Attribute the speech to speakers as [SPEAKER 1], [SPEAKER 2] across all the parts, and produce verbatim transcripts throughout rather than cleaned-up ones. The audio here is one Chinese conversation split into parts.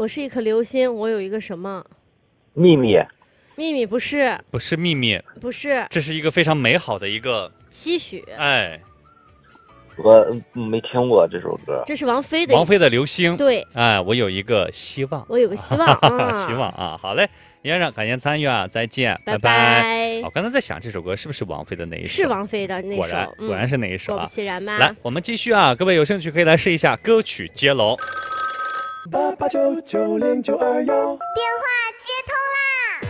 [SPEAKER 1] 我是一颗流星，我有一个什么？
[SPEAKER 2] 秘密。
[SPEAKER 1] 秘密不是，
[SPEAKER 3] 不是秘密，
[SPEAKER 1] 不是，
[SPEAKER 3] 这是一个非常美好的一个
[SPEAKER 1] 期许。
[SPEAKER 3] 哎，
[SPEAKER 2] 我没听过这首歌。
[SPEAKER 1] 这是王菲的。
[SPEAKER 3] 王菲的《流星》。
[SPEAKER 1] 对，
[SPEAKER 3] 哎，我有一个希望，
[SPEAKER 1] 我有个希望，啊、
[SPEAKER 3] 希望啊！好嘞，先生，感谢参与啊，再见，
[SPEAKER 1] 拜
[SPEAKER 3] 拜。我、哦、刚才在想这首歌是不是王菲的那一首？
[SPEAKER 1] 是王菲的那首，
[SPEAKER 3] 果然、嗯、果然是那一首啊！
[SPEAKER 1] 果不其然吧。
[SPEAKER 3] 来，我们继续啊，各位有兴趣可以来试一下歌曲接龙。
[SPEAKER 4] 八八九九零九二幺，
[SPEAKER 5] 电话接通啦！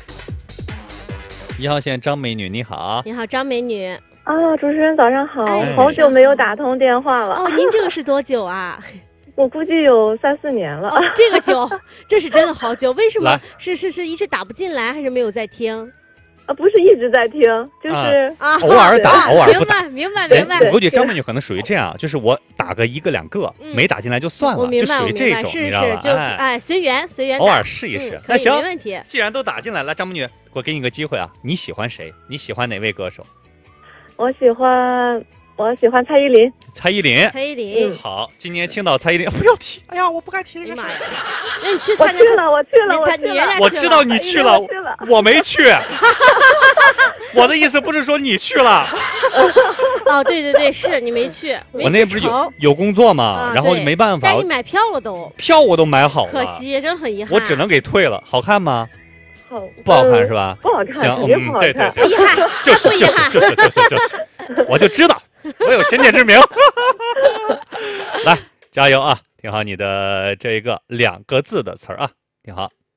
[SPEAKER 3] 一号线张美女，你好。
[SPEAKER 1] 你好，张美女。
[SPEAKER 6] 啊，主持人早上好，
[SPEAKER 1] 哎、
[SPEAKER 6] 好久没有打通电话了。
[SPEAKER 1] 哦，您这个是多久啊？
[SPEAKER 6] 我估计有三四年了。
[SPEAKER 1] 哦，这个久，这是真的好久。为什么？是是是，一直打不进来，还是没有在听？
[SPEAKER 6] 啊，不是一直在听，就是
[SPEAKER 1] 啊，
[SPEAKER 3] 偶尔打，偶尔不打。
[SPEAKER 1] 明白，明白，明白。
[SPEAKER 3] 我估计张美女可能属于这样，就是我打个一个两个，
[SPEAKER 1] 嗯、
[SPEAKER 3] 没打进来就算了，
[SPEAKER 1] 就
[SPEAKER 3] 属于这种，
[SPEAKER 1] 是
[SPEAKER 3] 你知道吧？
[SPEAKER 1] 就哎，随缘，随缘，
[SPEAKER 3] 偶尔试一试。
[SPEAKER 1] 嗯、
[SPEAKER 3] 那行，
[SPEAKER 1] 没问题。
[SPEAKER 3] 既然都打进来了，张美女，我给你个机会啊，你喜欢谁？你喜欢哪位歌手？
[SPEAKER 6] 我喜欢，我喜欢蔡依林。
[SPEAKER 3] 蔡依林，
[SPEAKER 1] 蔡依林，
[SPEAKER 3] 嗯、好，今年青岛蔡依林不要提，哎呀，我不该提这个。
[SPEAKER 1] 妈呀！那你去
[SPEAKER 6] 参加？我去了，我去了，我去了。
[SPEAKER 3] 我知道你去了，我没去。我的意思不是说你去了。
[SPEAKER 1] 哦，对对对，是你没去。没去
[SPEAKER 3] 我那不是有有工作嘛，
[SPEAKER 1] 啊、
[SPEAKER 3] 然后没办法。
[SPEAKER 1] 该你买票了都。
[SPEAKER 3] 票我都买好了，
[SPEAKER 1] 可惜，真很遗憾。
[SPEAKER 3] 我只能给退了。好看吗？
[SPEAKER 6] 好，
[SPEAKER 3] 不好看是吧？
[SPEAKER 6] 不好看，
[SPEAKER 3] 行，
[SPEAKER 6] 嗯，
[SPEAKER 3] 对对对，
[SPEAKER 1] 遗憾，
[SPEAKER 3] 就是就是就是就是就是，我就知道，我有先见之明。来，加油啊！听好你的这个两个字的词儿啊，听好。